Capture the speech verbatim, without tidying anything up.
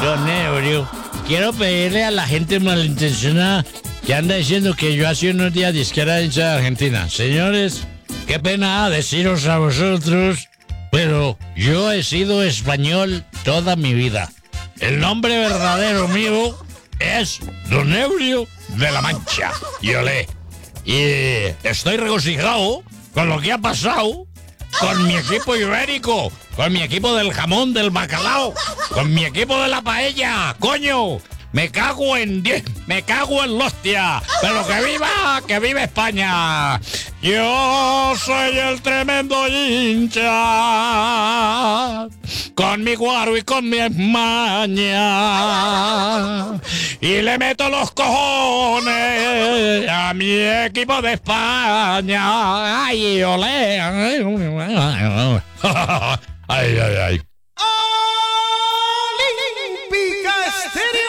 Don Eurio, quiero pedirle a la gente malintencionada que anda diciendo que yo hace unos días dizque era hincha de Argentina. Señores, qué pena deciros a vosotros, pero yo he sido español toda mi vida. El nombre verdadero mío es Don Eurio de la Mancha y Olé. Y estoy regocijado con lo que ha pasado con mi equipo ibérico, con mi equipo del jamón, del bacalao, con mi equipo de la paella, coño. Me cago en diez, me cago en la hostia. Pero que viva, que viva España. Yo soy el tremendo hincha, con mi guaro y con mi España. Y le meto los cojones a mi equipo de España. Ay, olé. Ay, ay, ay. Olímpica Estéreo.